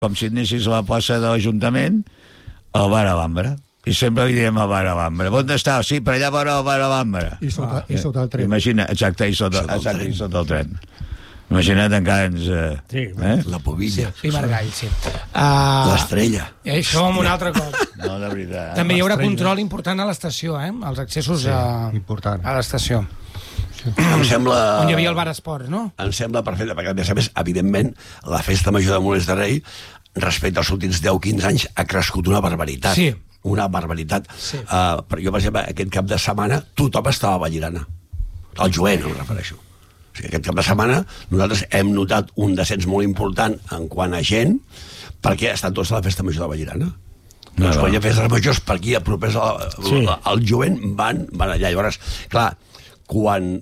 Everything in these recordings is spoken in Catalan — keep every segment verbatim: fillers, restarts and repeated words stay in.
com si anessis a la plaça de l'Ajuntament, al bar Alhambra. I sempre li diem al bar Alhambra. On està? Sí, per allà vora el bar Alhambra. I sota, ah, i sota el tren. Imagina, exacte, i sota, sota, exacte, i sota el tren. Imagina't encara ens... Eh, sí, eh? La Pobilla. Sí, Margall, sí. Uh, L'estrella. I això amb un altre cop. No, de veritat. També hi haurà control important a l'estació, eh? Els accessos sí, a, a l'estació. Sí. Em sembla... On hi havia el bar Esports, no? Em sembla perfecte, perquè a més a més, evidentment, la festa major de Molins de Rei, respecte als últims deu quinze anys, ha crescut una barbaritat. Sí. Una barbaritat. Sí. Uh, però jo, per exemple, aquest cap de setmana, tothom estava a Vallirana. El jovent, em refereixo. O sigui, aquest cap de setmana nosaltres hem notat un descens molt important en quant a gent, perquè estan tots a la festa major de Vallirana. No, doncs no. Quan hi ha festes majors per aquí, a propers al, sí. al jovent, van, van allà. Llavors, clar, quan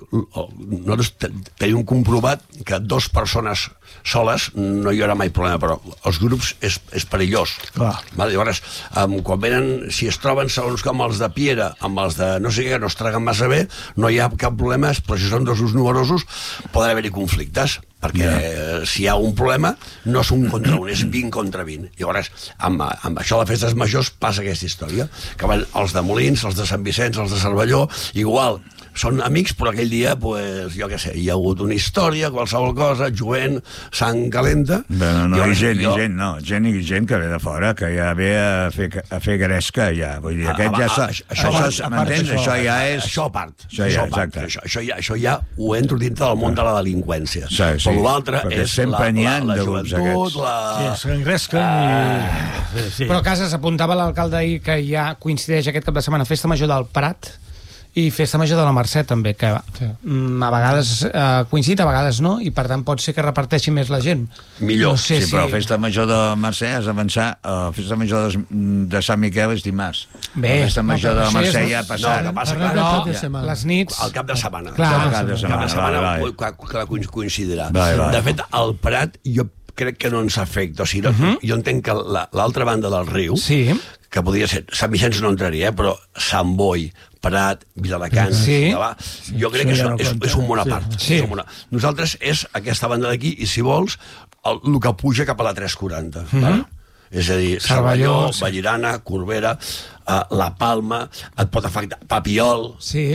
nosaltres tenim comprovat que dos persones soles no hi haurà mai problema, però els grups és, és perillós. Vale? Llavors, um, quan venen, si es troben segons com els de Piera amb els de no sé què, no es traguen massa bé, no hi ha cap problema, però si són dos numerosos poden haver-hi conflictes, perquè yeah. si hi ha un problema no és un contra un, és vint contra vint. Llavors, amb, amb això a les festes majors passa aquesta història, que van els de Molins, els de Sant Vicenç, els de Cervelló, igual, són amics, però aquell dia, pues, jo què sé, hi ha hagut una història, qualsevol cosa, jovent, sang calenta... No, no, i gent, jo... i gent, no, gent i gent que ve de fora, que ja ve a fer, a fer gresca, ja, vull dir, aquest ja... Això, m'entens? Això ja és... Això a part. Això ja, exacte. Això ja, això ja ho entro dintre del món de la delinqüència. Sí, sí, però l'altre és sempre la, n'hi ha la, la de grups joventut, la... Sí, s'engresquen i... Sí, sí. Però a casa s'apuntava l'alcalde ahir que ja coincideix aquest cap de setmana Festa Major del Prat i Festa Major de la Mercè també, que sí. a vegades eh, coincidit, a vegades no, i per tant pot ser que reparteixi més la gent. Millor. No sé sí, si... però Festa Major de la Mercè has d'avançar, uh, Festa Major de, de Sant Miquel és dimarts. Bé. La Festa Major no, de la Mercè ja ha passat. No, passa, no, no, ja, les nits... Al cap de setmana. Clar, al cap de setmana, setmana vai, vai. Que coincidirà. Vai, vai. De fet, el Prat jo crec que no ens afecta. O sigui, uh -huh. jo entenc que l'altra banda del riu, sí. que podria ser... Sant Vicenç no entraria, eh, però Sant Boi, Prat, Viladecans, sí. jo crec sí, que això és, és un món a part. Sí. Sí. Una... Nosaltres és aquesta banda d'aquí, i si vols, el, el que puja cap a la tres quaranta. Uh -huh. És a dir, Cervelló, sí. Vallirana, Corbera, uh, La Palma, et pot afectar Papiol, sí.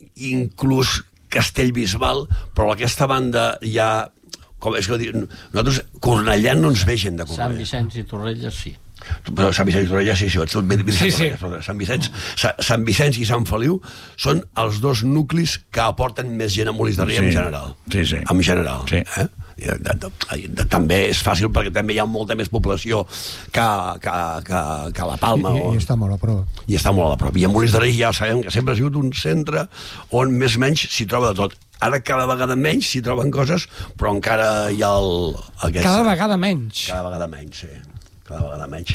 inclús Castellbisbal, però aquesta banda ja... Com és que dir, nosaltres, Cornellà no ens ve gent de Cornellà. Sant Vicenç i Torrelles, sí. Però Sant Vicenç i Torrelles, sí, sí, sí, sí. Sant Vicenç, Sant Vicenç i Sant Feliu són els dos nuclis que aporten més gent a Molins de Rei sí. en general. Sí, sí. En general. Sí. Eh? De, de, de, de, també és fàcil perquè també hi ha molta més població que, que, que, que la Palma. I, i, i està molt a prop. I està molt a prop. I a Molins de Rei ja sabem que sempre ha sigut un centre on més o menys s'hi troba de tot. Ara cada vegada menys s'hi troben coses, però encara hi ha el... Aquest... Cada vegada menys. Cada vegada menys, sí. Cada vegada menys.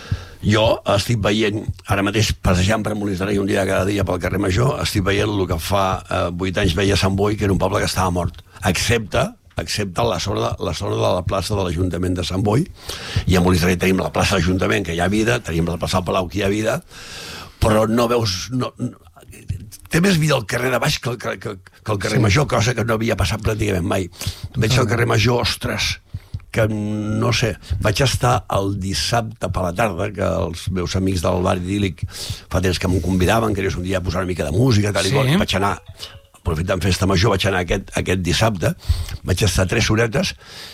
Jo estic veient, ara mateix passejant per Molins de Rei un dia cada dia pel carrer Major, estic veient el que fa eh, vuit anys veia Sant Boi, que era un poble que estava mort. Excepte excepte la zona, la zona de la plaça de l'Ajuntament de Sant Boi, i a Molins de Rei tenim la plaça de l'Ajuntament, que hi ha vida, tenim la plaça del Palau, que hi ha vida, però no veus... No, no, té més vida al carrer de baix que, que, que, que el carrer sí. Major, cosa que no havia passat pràcticament mai. Veig al carrer Major, ostres, que no sé, vaig estar el dissabte per la tarda, que els meus amics del bar idíl·lic fa temps que m'ho convidaven, que un dia a posar una mica de música, tal i sí. qual, vaig anar, aprofitant Festa Major, vaig anar aquest, aquest dissabte, vaig estar tres horetes,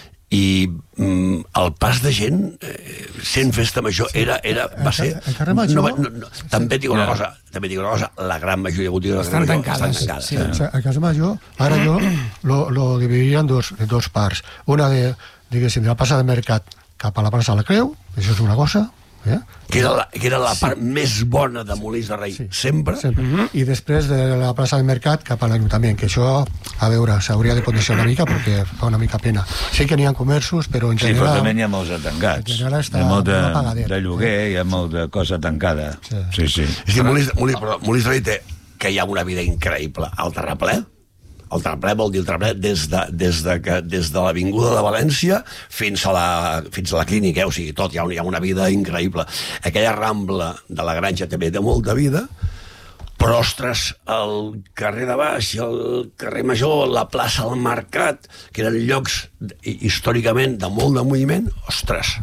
i mm, el pas de gent eh, sent Festa Major sí. era, era, va ser el carrer Major no, no, no, també dic una cosa també dic una cosa, la gran majoria de botigues estan tancades, estan tancades. Sí. Sí. El carrer Major ara jo lo, lo dividiria en dos, en dos parts, una de, diguéssim, de la plaça de Mercat cap a la plaça de la Creu, això és una cosa eh? que, era la, que era la part sí. més bona de Molins de Rei, sí. sempre, sempre. Uh -huh. I després de la plaça de Mercat cap a l'Ajuntament, que això, a veure, s'hauria de condicionar una mica perquè fa una mica pena. Sí que n'hi ha comerços, però en general... Sí, però també n'hi ha molts de tancats. En general està hi ha molt de, de lloguer, hi ha molt de cosa tancada. Sí, sí. sí. És que Molins, Molins, però Molins de Rei té que hi ha una vida increïble al terraplè. El terraplè vol dir el terraplè des de, des de, que, des de l'Avinguda de València fins a la, fins a la clínica, eh? O sigui, tot, hi ha, hi ha una vida increïble. Aquella rambla de la Granja també té molta vida. Però, ostres, el carrer de Baix, el carrer Major, la plaça del Mercat, que eren llocs històricament de molt de moviment, ostres,